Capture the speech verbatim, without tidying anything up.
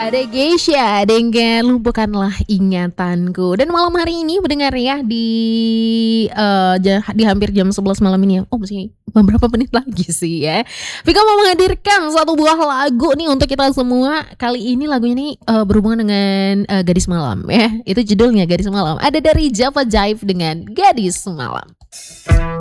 Ada Geisha dengan Lumpuhkanlah Ingatanku. Dan malam hari ini mendengar ya di uh, di hampir jam sebelas malam ini ya. Oh masih beberapa menit lagi sih ya. Vika mau menghadirkan satu buah lagu nih untuk kita semua. Kali ini lagunya nih uh, berhubungan dengan uh, Gadis Malam ya. Itu judulnya Gadis Malam. Ada dari Java Jive dengan Gadis Malam.